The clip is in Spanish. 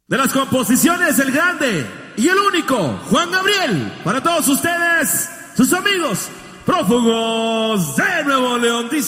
De las composiciones, el grande y el único, Juan Gabriel. Para todos ustedes, sus amigos, prófugos de Nuevo León. Dice